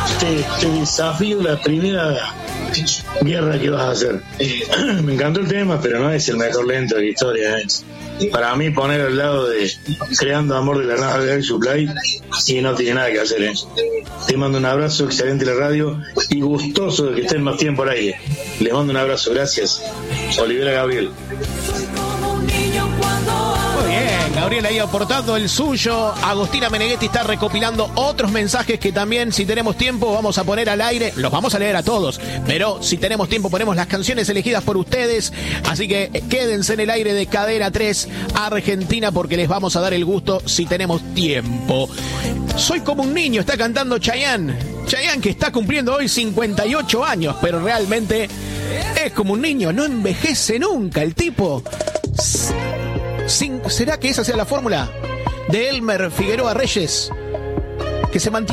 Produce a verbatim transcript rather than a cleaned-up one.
te, te desafío la primera guerra que vas a hacer. Me encantó el tema, pero no es el mejor lento de la historia. ¿eh? Para mí, poner al lado de Creando Amor de la Nada de Air Supply, y no tiene nada que hacer. ¿eh? Te mando un abrazo, excelente la radio y gustoso de que estén más tiempo al aire. Les mando un abrazo, gracias. Olivera Gabriel. Muy bien, Gabriel ahí aportando el suyo. Agustina Meneghetti está recopilando otros mensajes que también, si tenemos tiempo, vamos a poner al aire. Los vamos a leer a todos, pero si tenemos tiempo ponemos las canciones elegidas por ustedes. Así que quédense en el aire de Cadena tres Argentina, porque les vamos a dar el gusto si tenemos tiempo. Soy como un niño, está cantando Chayanne. Chayanne, que está cumpliendo hoy cincuenta y ocho años, pero realmente es como un niño, no envejece nunca el tipo. ¿Será que esa sea la fórmula de Elmer Figueroa Reyes? Que se mantiene